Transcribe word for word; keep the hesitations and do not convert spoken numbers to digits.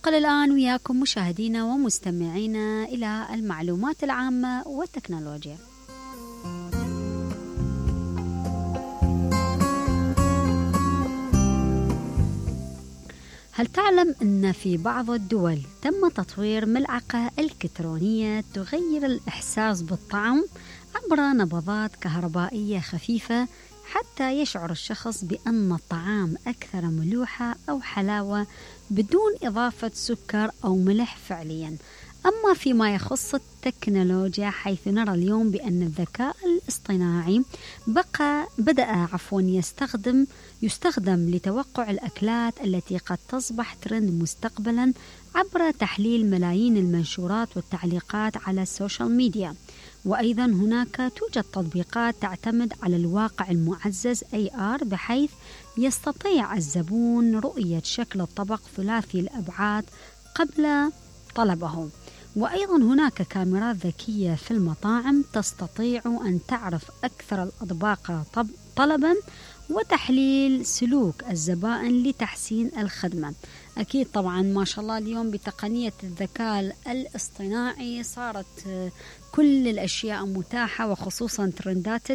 ننتقل الآن وياكم مشاهدينا ومستمعينا إلى المعلومات العامة والتكنولوجيا. هل تعلم أن في بعض الدول تم تطوير ملعقة إلكترونية تغير الإحساس بالطعم عبر نبضات كهربائية خفيفة حتى يشعر الشخص بأن الطعام أكثر ملوحة أو حلاوة بدون إضافة سكر أو ملح فعليا؟ أما فيما يخص التكنولوجيا، حيث نرى اليوم بأن الذكاء الاصطناعي بقى بدأ عفوا يستخدم يستخدم لتوقع الأكلات التي قد تصبح ترند مستقبلا عبر تحليل ملايين المنشورات والتعليقات على السوشيال ميديا. وأيضا هناك توجد تطبيقات تعتمد على الواقع المعزز إيه آر، بحيث يستطيع الزبون رؤية شكل الطبق ثلاثي الأبعاد قبل طلبه. وأيضا هناك كاميرات ذكية في المطاعم تستطيع أن تعرف أكثر الأطباق طلبا وتحليل سلوك الزبائن لتحسين الخدمة. أكيد طبعا ما شاء الله اليوم بتقنية الذكاء الاصطناعي صارت كل الأشياء متاحة، وخصوصا ترندات